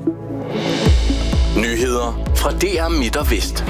Nyheder fra DR Midt og Vest.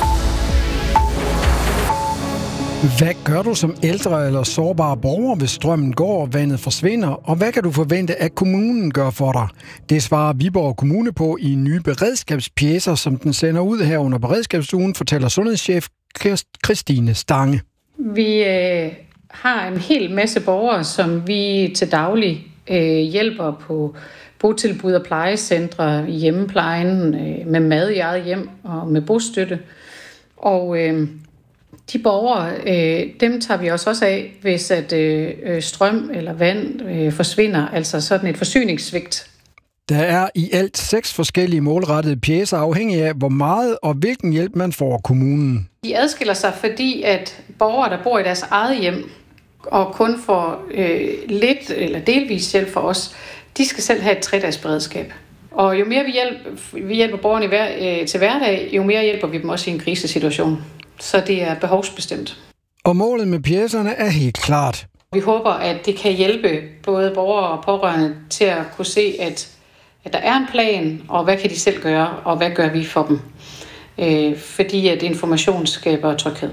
Hvad gør du som ældre eller sårbar borger, hvis strømmen går og vandet forsvinder? Og hvad kan du forvente, at kommunen gør for dig? Det svarer Viborg Kommune på i nye beredskabspjecer, som den sender ud her under beredskabsugen, fortæller sundhedschef Christine Stange. Vi har en hel masse borgere, som vi til daglig hjælper på botilbud og plejecentre i hjemmeplejen, med mad i eget hjem og med bostøtte. Og de borgere, dem tager vi også af, hvis at strøm eller vand forsvinder, altså sådan et forsyningssvigt. Der er i alt 6 forskellige målrettede pjecer, afhængig af, hvor meget og hvilken hjælp man får af kommunen. De adskiller sig, fordi at borgere, der bor i deres eget hjem, og kun får lidt eller delvis hjælp for os, de skal selv have et 3-dages-beredskab. Og jo mere vi hjælper borgerne til hverdag, jo mere hjælper vi dem også i en krisesituation. Så det er behovsbestemt. Og målet med pjecerne er helt klart. Vi håber, at det kan hjælpe både borgere og pårørende til at kunne se, at der er en plan, og hvad kan de selv gøre, og hvad gør vi for dem. Fordi at information skaber tryghed.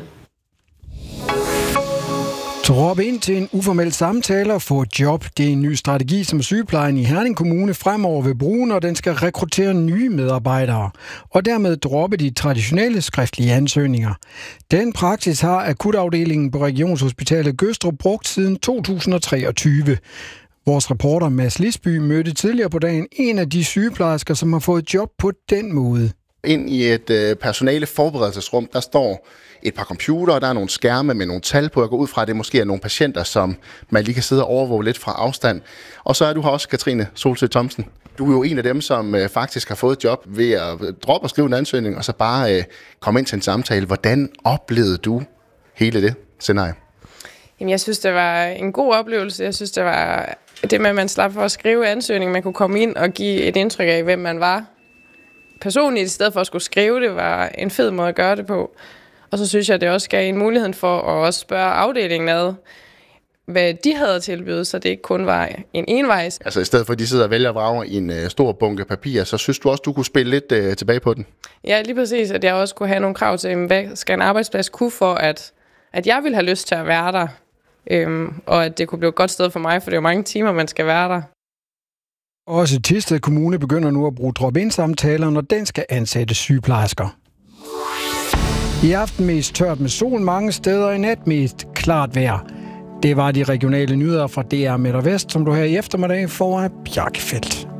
Drop ind til en uformel samtale og få et job. Det er en ny strategi, som sygeplejen i Herning Kommune fremover vil bruge, når den skal rekruttere nye medarbejdere, og dermed droppe de traditionelle skriftlige ansøgninger. Den praksis har akutafdelingen på Regionshospitalet Gødstrup brugt siden 2023. Vores reporter Mads Lisby mødte tidligere på dagen en af de sygeplejersker, som har fået job på den måde. Ind i et personale forberedelsesrum, der står et par computere, der er nogle skærme med nogle tal på. Jeg går ud fra, at det måske er nogle patienter, som man lige kan sidde og overvåge lidt fra afstand. Og så er du her også, Katrine Solsø Thomsen. Du er jo en af dem, som faktisk har fået job ved at droppe og skrive en ansøgning, og så bare komme ind til en samtale. Hvordan oplevede du hele det scenarie? Jamen, jeg synes, det var en god oplevelse. Jeg synes, det var det med, at man slap for at skrive ansøgning. Man kunne komme ind og give et indtryk af, hvem man var. Personligt, i stedet for at skulle skrive det, var en fed måde at gøre det på. Og så synes jeg, det også gav en mulighed for at også spørge afdelingen ad, hvad de havde tilbydet, så det ikke kun var en envejs. Altså i stedet for, at de sidder og vælger og vrager i en stor bunke papir, så synes du også, du kunne spille lidt tilbage på den? Ja, lige præcis, at jeg også kunne have nogle krav til, hvad skal en arbejdsplads kunne for, at jeg ville have lyst til at være der, og at det kunne blive et godt sted for mig, for det er jo mange timer, man skal være der. Også Thisted Kommune begynder nu at bruge drop-in-samtaler, når den skal ansætte sygeplejersker. I aften mest tørt med sol mange steder, i nat mest klart vejr. Det var de regionale nyheder fra DR Midt og Vest, som du her i eftermiddag får af Bjarkefeldt.